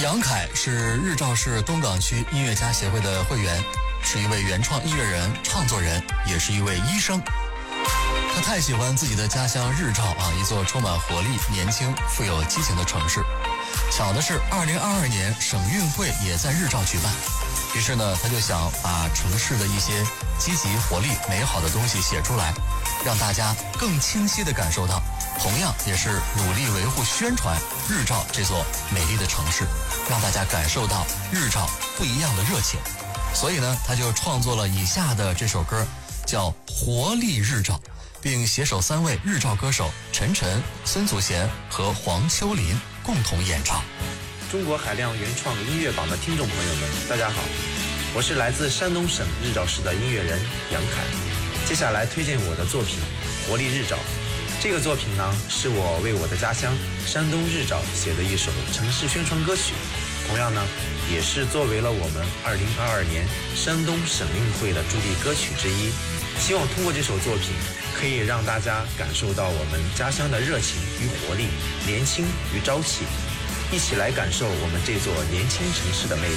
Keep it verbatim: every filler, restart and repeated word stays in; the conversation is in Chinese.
杨凯是日照市东岗区音乐家协会的会员，是一位原创音乐人、创作人，也是一位医生。他太喜欢自己的家乡日照啊，一座充满活力、年轻、富有激情的城市。巧的是，二零二二年省运会也在日照举办，于是呢，他就想把城市的一些积极、活力、美好的东西写出来，让大家更清晰地感受到。同样也是努力维护宣传日照这座美丽的城市，让大家感受到日照不一样的热情。所以呢，他就创作了以下的这首歌，叫《活力日照》，并携手三位日照歌手陈晨、孙祖贤和黄秋林共同演唱。 中国海量原创音乐榜的听众朋友们，大家好，我是来自山东省日照市的音乐人杨凯。接下来推荐我的作品《活力日照》。这个作品呢，是我为我的家乡山东日照写的一首城市宣传歌曲，同样呢，也是作为了我们二零二二年山东省运会的主题歌曲之一。希望通过这首作品，可以让大家感受到我们家乡的热情与活力、年轻与朝气，一起来感受我们这座年轻城市的魅力。